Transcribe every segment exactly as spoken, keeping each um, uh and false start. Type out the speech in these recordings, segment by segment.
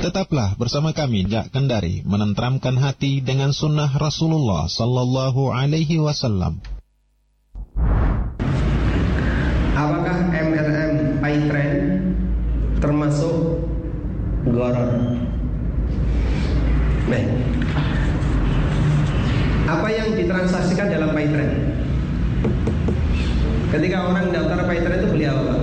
Tetaplah bersama kami Jak Kendari, menenteramkan hati dengan sunnah Rasulullah Sallallahu Alaihi Wasallam. Apakah M L M PayTrend termasuk gharar? Baik. Apa yang ditransaksikan dalam PayTrend? Ketika orang daftar PayTrend itu beli apa?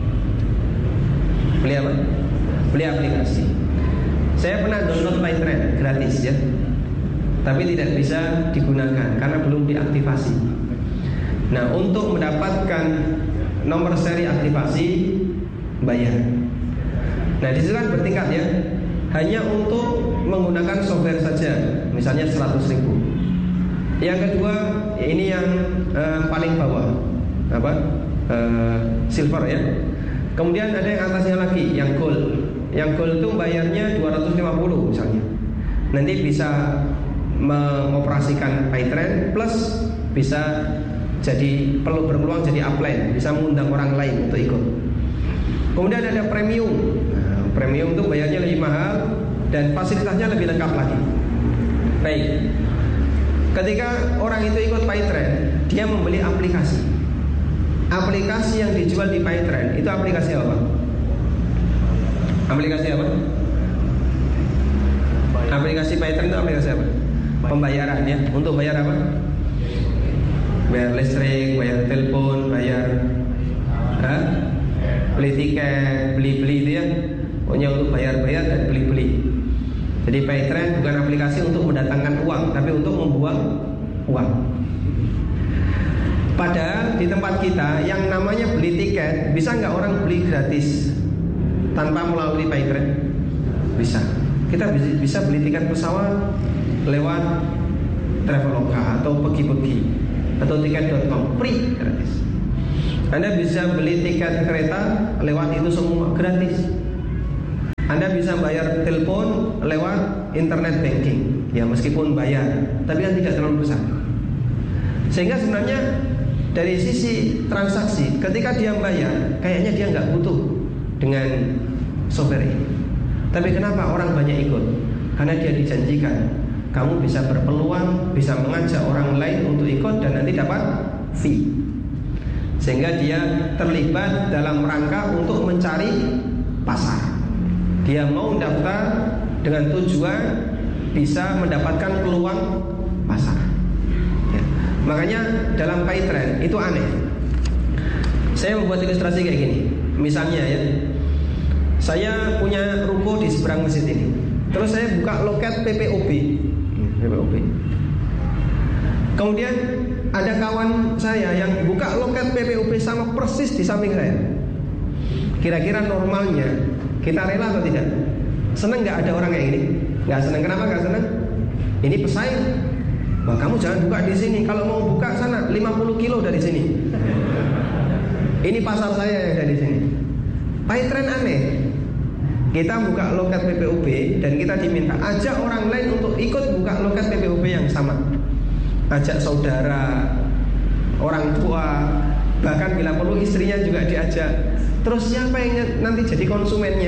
Beli apa? Beli aplikasi. Saya pernah download PayTrend gratis ya, tapi tidak bisa digunakan karena belum diaktifasi. Nah, untuk mendapatkan nomor seri aktivasi bayar. Nah, di situ kan bertingkat ya. Hanya untuk menggunakan software saja, misalnya seratus ribu. Yang kedua, ini yang eh, paling bawah, apa? Eh, silver ya. Kemudian ada yang atasnya lagi, yang gold. Yang gold itu bayarnya dua ratus lima puluh misalnya. Nanti bisa mengoperasikan PayTrend plus bisa jadi perlu berpeluang jadi upline, bisa mengundang orang lain untuk ikut. Kemudian ada premium. Nah, premium itu bayarnya lebih mahal dan fasilitasnya lebih lengkap lagi. Baik. Ketika orang itu ikut PayTrend, dia membeli aplikasi. Aplikasi yang dijual di PayTrend itu aplikasi apa? Aplikasi apa? Aplikasi PayTrend itu aplikasi apa? Pembayaran ya. Untuk bayar apa? Bayar listrik, bayar telepon, bayar ha? Beli tiket, beli-beli itu ya. Pokoknya untuk bayar-bayar dan beli-beli. Jadi PayTrend bukan aplikasi untuk mendatangkan uang, tapi untuk membuang uang. Padahal di tempat kita yang namanya beli tiket, bisa nggak orang beli gratis tanpa melalui PayTrend? Bisa. Kita bisa beli tiket pesawat lewat Traveloka atau pergi-pergi atau tiket dot com, free, gratis. Anda bisa beli tiket kereta lewat itu semua, gratis. Anda bisa bayar telepon lewat internet banking, ya meskipun bayar, tapi kan tidak terlalu besar. Sehingga sebenarnya dari sisi transaksi, ketika dia bayar, kayaknya dia nggak butuh dengan software ini. Tapi kenapa orang banyak ikut? Karena dia dijanjikan, kamu bisa berpeluang, bisa mengajak orang lain untuk ikut dan nanti dapat fee. Sehingga dia terlibat dalam rangka untuk mencari pasar. Dia mau daftar dengan tujuan bisa mendapatkan peluang pasar ya. Makanya dalam PayTrend itu aneh. Saya membuat ilustrasi kayak gini. Misalnya ya, saya punya ruko di seberang masjid ini. Terus saya buka loket P P O B, P P O B. Kemudian ada kawan saya yang buka loket P P O B sama persis di samping saya. Kira-kira normalnya kita rela atau tidak? Seneng nggak ada orang kayak gini? Nggak seneng. Kenapa nggak seneng? Ini pesaing. Wah, kamu jangan buka di sini. Kalau mau buka sana lima puluh kilo dari sini. Ini pasar saya yang ada di sini. PayTrend aneh. Kita buka loket P P O B dan kita diminta ajak orang lain untuk ikut buka loket P P O B yang sama. Ajak saudara, orang tua, bahkan bila perlu istrinya juga diajak. Terus siapa yang nanti jadi konsumennya?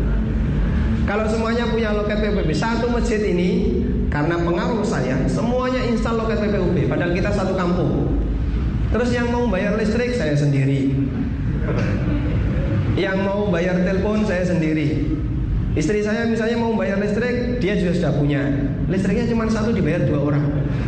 Kalau semuanya punya loket P P O B, satu masjid ini karena pengaruh saya, semuanya install loket P P O B, padahal kita satu kampung. Terus yang mau bayar listrik saya sendiri, yang mau bayar telepon saya sendiri. Istri saya misalnya mau bayar listrik, dia juga sudah punya. Listriknya cuma satu dibayar dua orang.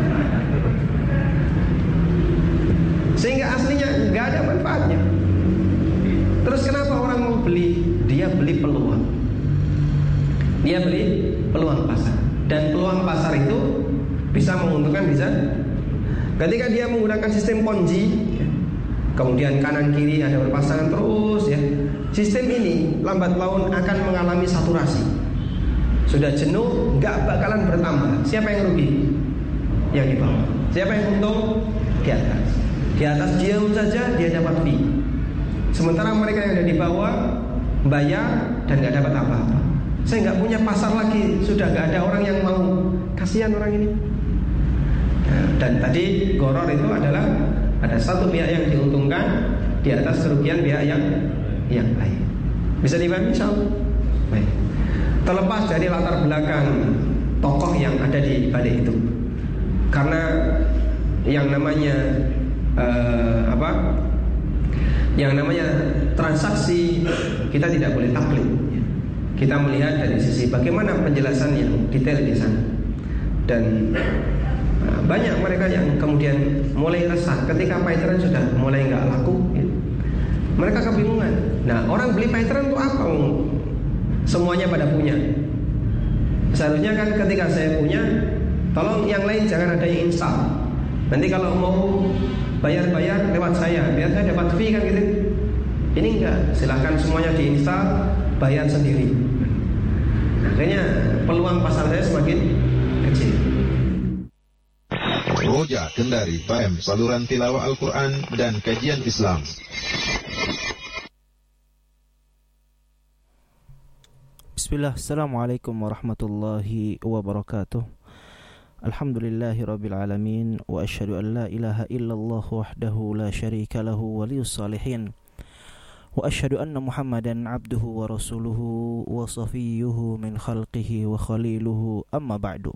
Sehingga aslinya nggak ada manfaatnya. Terus kenapa orang mau beli? Dia beli peluang. Dia beli peluang pasar. Dan peluang pasar itu bisa menguntungkan, bisa. Ketika dia menggunakan sistem Ponzi, kemudian kanan kiri ada berpasangan terus ya. Sistem ini lambat laun akan mengalami saturasi. Sudah jenuh, nggak bakalan bertambah. Siapa yang rugi? Yang di bawah. Siapa yang untung? Di atas. Di atas diam saja dia dapat fee. Sementara mereka yang ada di bawah bayar dan nggak dapat apa-apa. Saya nggak punya pasar lagi, sudah nggak ada orang yang mau. Kasihan orang ini. Dan tadi gharar itu adalah ada satu pihak yang diuntungkan di atas kerugian pihak yang yang lain. Bisa dipahami insyaallah? Baik. terlepas dari latar belakang tokoh yang ada di balik itu. Karena yang namanya uh, apa? Yang namanya transaksi kita tidak boleh taklid. Kita melihat dari sisi bagaimana penjelasan yang detail di sana. Dan uh, banyak mereka yang kemudian mulai resah ketika Python sudah mulai nggak laku. Ya. Mereka kebingungan. Nah, orang beli Python itu apa? Semuanya pada punya. Seharusnya kan ketika saya punya, tolong yang lain jangan ada yang install. Nanti kalau mau bayar-bayar lewat saya, biar saya dapat fee kan gitu. Ini enggak, silahkan semuanya diinstal, bayar sendiri. Akhirnya peluang pasar saya semakin kecil. Roja Kendari F M, saluran tilawah Al-Quran dan kajian Islam. Bismillah, Assalamualaikum warahmatullahi wabarakatuh. Alhamdulillahi rabbil alamin. Wa asyhadu an la ilaha illallah wahdahu la syarika lahu waliyus salihin. Wa asyhadu anna Muhammadan abduhu wa rasuluhu wa safiyyuhu min khalqihi wa khaliluhu, amma ba'du.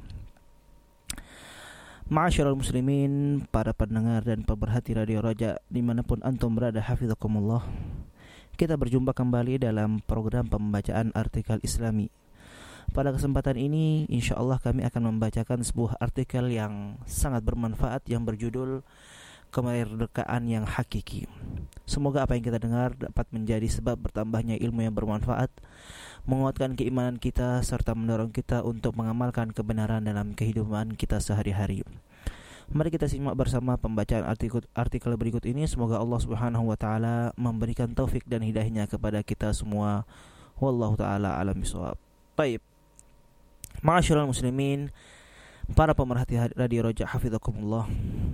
Ma'asyiral muslimin, para pendengar dan pemerhati Radio Roja dimanapun antum berada, hafizakumullah. Kita berjumpa kembali dalam program pembacaan artikel Islami. Pada kesempatan ini, insya Allah kami akan membacakan sebuah artikel yang sangat bermanfaat yang berjudul Kemerdekaan yang Hakiki. Semoga apa yang kita dengar dapat menjadi sebab bertambahnya ilmu yang bermanfaat, menguatkan keimanan kita, serta mendorong kita untuk mengamalkan kebenaran dalam kehidupan kita sehari-hari. Mari kita simak bersama pembacaan artikel, artikel berikut ini. Semoga Allah Subhanahu wa taala memberikan taufik dan hidayahnya kepada kita semua. Wallahu taala alam bisawab. Baik. Ma'asyiral muslimin, para pemerhati Radio Roja, hafizakumullah.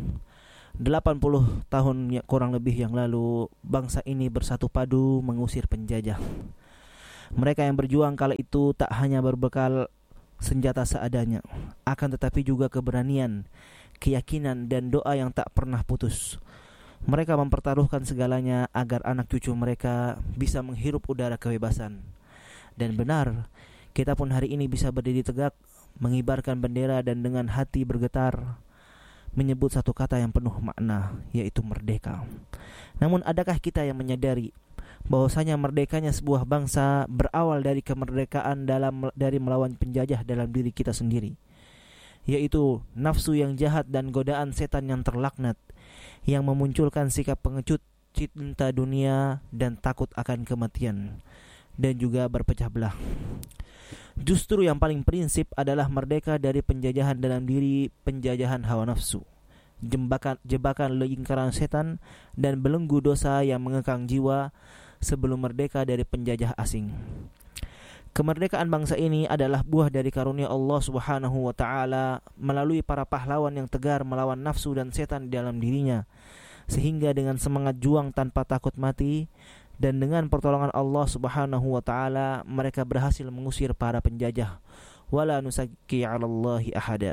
delapan puluh tahun kurang lebih yang lalu, bangsa ini bersatu padu mengusir penjajah. Mereka yang berjuang kala itu tak hanya berbekal senjata seadanya, akan tetapi juga keberanian, keyakinan dan doa yang tak pernah putus. Mereka mempertaruhkan segalanya agar anak cucu mereka bisa menghirup udara kebebasan. Dan benar, kita pun hari ini bisa berdiri tegak, mengibarkan bendera dan dengan hati bergetar menyebut satu kata yang penuh makna, yaitu merdeka. Namun adakah kita yang menyadari bahwasanya merdekanya sebuah bangsa berawal dari kemerdekaan dalam dari melawan penjajah dalam diri kita sendiri, yaitu nafsu yang jahat dan godaan setan yang terlaknat yang memunculkan sikap pengecut, cinta dunia dan takut akan kematian, dan juga berpecah belah. Justru yang paling prinsip adalah merdeka dari penjajahan dalam diri, penjajahan hawa nafsu, jebakan, jebakan lingkaran setan dan belenggu dosa yang mengekang jiwa sebelum merdeka dari penjajah asing. Kemerdekaan bangsa ini adalah buah dari karunia Allah Subhanahu wa taala melalui para pahlawan yang tegar melawan nafsu dan setan di dalam dirinya, sehingga dengan semangat juang tanpa takut mati dan dengan pertolongan Allah Subhanahu wa taala mereka berhasil mengusir para penjajah. Wala nusakki 'alallahi ahada.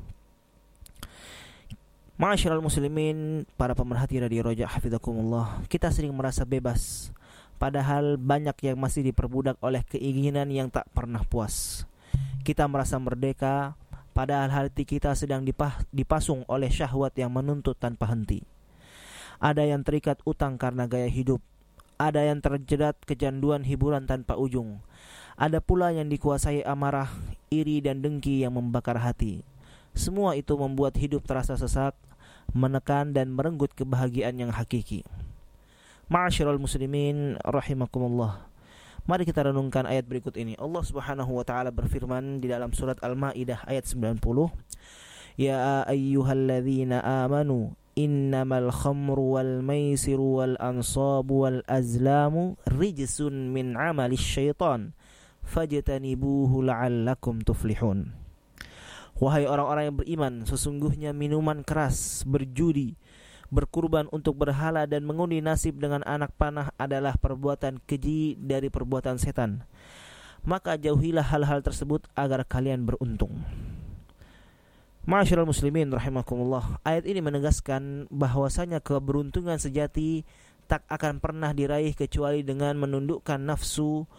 Ma'asyiral muslimin, para pemerhati Radio Roja, hafizakumullah. Kita sering merasa bebas, padahal banyak yang masih diperbudak oleh keinginan yang tak pernah puas. Kita merasa merdeka, padahal hati kita sedang dipasung oleh syahwat yang menuntut tanpa henti. Ada yang terikat utang karena gaya hidup, ada yang terjerat kecanduan hiburan tanpa ujung, ada pula yang dikuasai amarah, iri dan dengki yang membakar hati. Semua itu membuat hidup terasa sesak, menekan dan merenggut kebahagiaan yang hakiki. Ma'asyiral muslimin rahimakumullah. Mari kita renungkan ayat berikut ini. Allah Subhanahu wa taala berfirman di dalam surat Al-Maidah ayat sembilan puluh, Ya ayyuhalladzina amanu innamal khamru wal maisiru wal ansabu wal azlamu rijsun min amalis syaitan fajtanibuhu la'allakum tuflihun. Wahai orang-orang yang beriman, sesungguhnya minuman keras, berjudi, berkurban untuk berhala dan mengundi nasib dengan anak panah adalah perbuatan keji dari perbuatan setan. Maka jauhilah hal-hal tersebut agar kalian beruntung. Ma'asyiral muslimin rahimakumullah. Ayat ini menegaskan bahwasanya keberuntungan sejati tak akan pernah diraih kecuali dengan menundukkan nafsu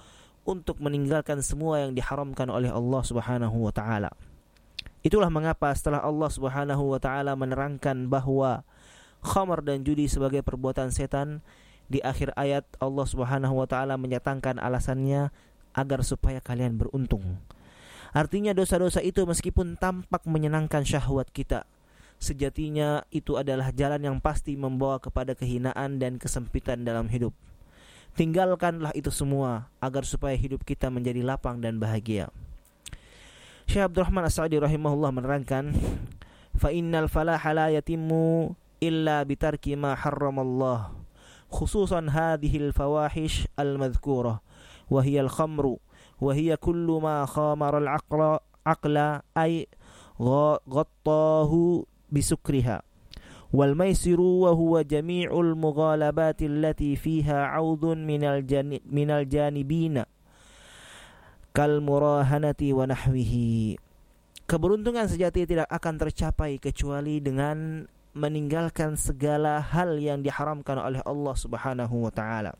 untuk meninggalkan semua yang diharamkan oleh Allah Subhanahu wa taala. Itulah mengapa setelah Allah Subhanahu wa taala menerangkan bahwa khamar dan judi sebagai perbuatan setan, di akhir ayat Allah Subhanahu wa taala menyatakan alasannya agar supaya kalian beruntung. Artinya dosa-dosa itu meskipun tampak menyenangkan syahwat kita, sejatinya itu adalah jalan yang pasti membawa kepada kehinaan dan kesempitan dalam hidup. Tinggalkanlah itu semua agar supaya hidup kita menjadi lapang dan bahagia. Syekh Abdurrahman As-Sa'di rahimahullah menerangkan, fa innal falaha la yatimmu illa bitarki ma harramallah, khususan hadhil fawahish al-madhkurah wa hiya al-khamru wa hiya kullu ma khamara al-aqla aqla ay ghattahu bisukriha wal maisiru wa huwa jami'ul mughalabati allati fiha 'audun minal jani minal janibina kal murahanati wa nahwihi. Keberuntungan sejati tidak akan tercapai kecuali dengan meninggalkan segala hal yang diharamkan oleh Allah Subhanahu wa taala,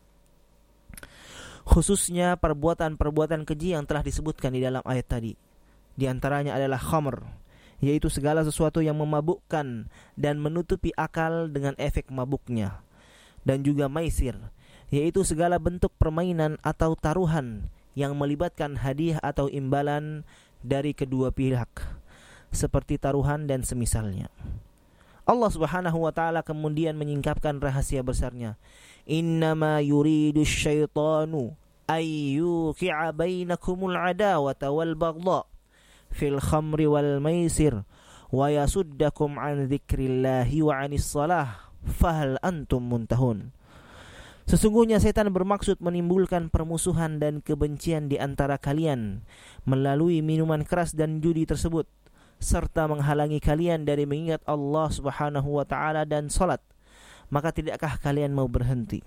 khususnya perbuatan-perbuatan keji yang telah disebutkan di dalam ayat tadi. Di antaranya adalah khamr, yaitu segala sesuatu yang memabukkan dan menutupi akal dengan efek mabuknya, dan juga maisir, yaitu segala bentuk permainan atau taruhan yang melibatkan hadiah atau imbalan dari kedua pihak, seperti taruhan dan semisalnya. Allah Subhanahu wa taala kemudian menyingkapkan rahasia besarnya, innama yuridu syaitanu ay yuqi'a bainakumul adawata wal baghdha fil khamri wal maisir wa yasuddakum an dzikrillahi wa anis salah fahal antum muntahun. Sesungguhnya setan bermaksud menimbulkan permusuhan dan kebencian di antara kalian melalui minuman keras dan judi tersebut, serta menghalangi kalian dari mengingat Allah Subhanahu wa taala dan salat. Maka tidakkah kalian mau berhenti?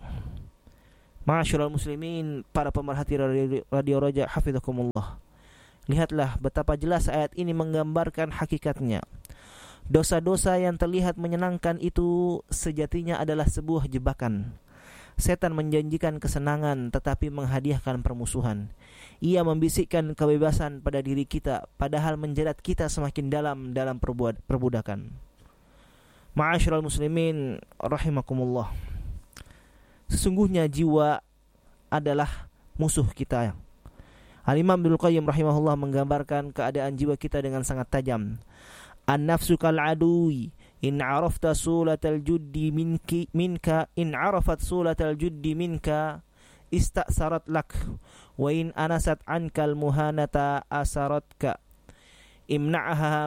Ma'asyiral muslimin, para pemerhati radio, radio Raja hafizakumullah. Lihatlah betapa jelas ayat ini menggambarkan hakikatnya. Dosa-dosa yang terlihat menyenangkan itu sejatinya adalah sebuah jebakan. Setan menjanjikan kesenangan tetapi menghadiahkan permusuhan. Ia membisikkan kebebasan pada diri kita, padahal menjerat kita semakin dalam dalam perbudakan. Ma'asyiral muslimin rahimakumullah. Sesungguhnya jiwa adalah musuh kita. Al-Imam Ibnu Qayyim rahimahullah menggambarkan keadaan jiwa kita dengan sangat tajam. An-nafsu kal adui in arafta sulatal juddi minki minka in arafat sulatal juddi minka ista'sarat lak wa in anasat ankal muhanata asaratka imna'aha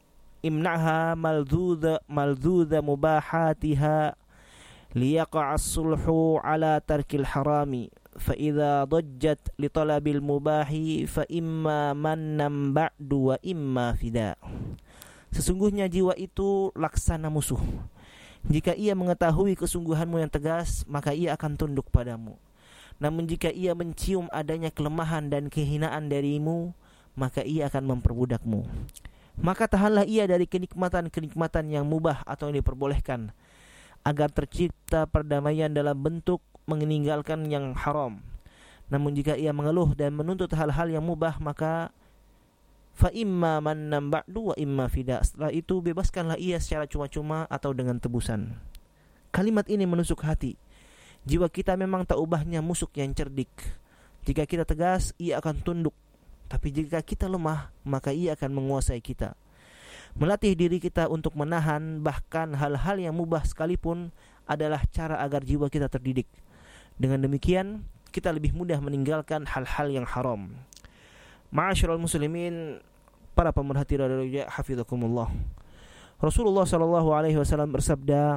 imna'aha maldudha maldudha mubahatiha liyaqa'a as-sulhu ala tarkil harami fa idza dajjat li talabil mubahi fa imma mannam ba'du wa imma fida. Sesungguhnya jiwa itu laksana musuh. Jika ia mengetahui kesungguhanmu yang tegas, maka ia akan tunduk padamu. Namun jika ia mencium adanya kelemahan dan kehinaan darimu, maka ia akan memperbudakmu. Maka tahanlah ia dari kenikmatan-kenikmatan yang mubah atau yang diperbolehkan, agar tercipta perdamaian dalam bentuk meninggalkan yang haram. Namun jika ia mengeluh dan menuntut hal-hal yang mubah, maka fa imma mannam ba'du wa imma fida. Setelah itu bebaskanlah ia secara cuma-cuma atau dengan tebusan. Kalimat ini menusuk hati. Jiwa kita memang tak ubahnya musuh yang cerdik. Jika kita tegas, ia akan tunduk. Tapi jika kita lemah, maka ia akan menguasai kita. Melatih diri kita untuk menahan bahkan hal-hal yang mubah sekalipun adalah cara agar jiwa kita terdidik. Dengan demikian, kita lebih mudah meninggalkan hal-hal yang haram. Ma'asyiral muslimin, para pemerhati radio hafizakumullah. Rasulullah sallallahu alaihi wasallam bersabda,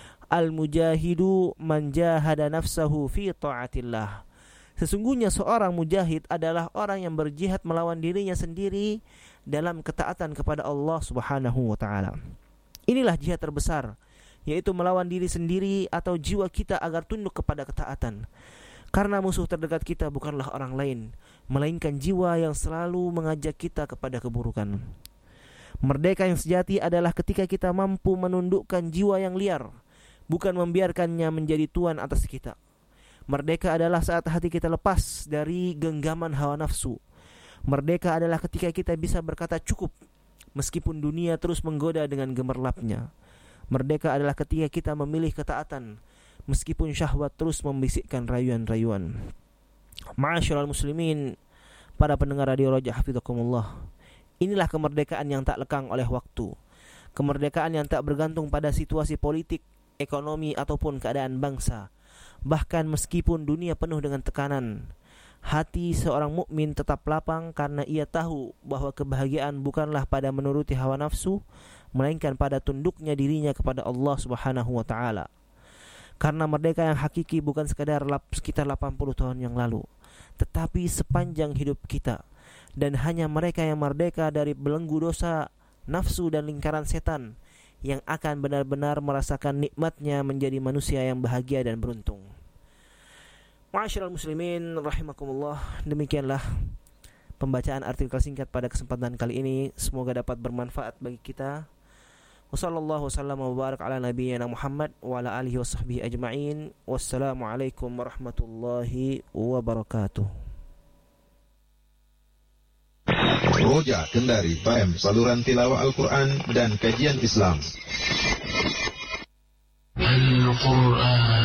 "Al-mujahidu man jahada nafsahu fi ta'atillah." Sesungguhnya seorang mujahid adalah orang yang berjihad melawan dirinya sendiri dalam ketaatan kepada Allah Subhanahu wa taala. Inilah jihad terbesar, yaitu melawan diri sendiri atau jiwa kita agar tunduk kepada ketaatan. Karena musuh terdekat kita bukanlah orang lain, melainkan jiwa yang selalu mengajak kita kepada keburukan. Merdeka yang sejati adalah ketika kita mampu menundukkan jiwa yang liar, bukan membiarkannya menjadi tuan atas kita. Merdeka adalah saat hati kita lepas dari genggaman hawa nafsu. Merdeka adalah ketika kita bisa berkata cukup meskipun dunia terus menggoda dengan gemerlapnya. Merdeka adalah ketika kita memilih ketaatan meskipun syahwat terus membisikkan rayuan-rayuan. Ma'asyiral muslimin, para pendengar Radio Roja hafizakumullah. Inilah kemerdekaan yang tak lekang oleh waktu. Kemerdekaan yang tak bergantung pada situasi politik, ekonomi ataupun keadaan bangsa. Bahkan meskipun dunia penuh dengan tekanan, hati seorang mukmin tetap lapang karena ia tahu bahwa kebahagiaan bukanlah pada menuruti hawa nafsu, melainkan pada tunduknya dirinya kepada Allah Subhanahu wa taala. Karena merdeka yang hakiki bukan sekadar lap, sekitar delapan puluh tahun yang lalu, tetapi sepanjang hidup kita. Dan hanya mereka yang merdeka dari belenggu dosa, nafsu dan lingkaran setan yang akan benar-benar merasakan nikmatnya menjadi manusia yang bahagia dan beruntung. Ma'asyiral muslimin rahimakumullah, demikianlah pembacaan artikel singkat pada kesempatan kali ini. Semoga dapat bermanfaat bagi kita. Wassallallahu wasallam wa barak ala nabiyyina Muhammad wa ala alihi washabbihi ajma'in. Wassalamualaikum warahmatullahi wabarakatuh. Roja Kendari F M, saluran tilawah Al-Quran dan kajian Islam. Al-Quran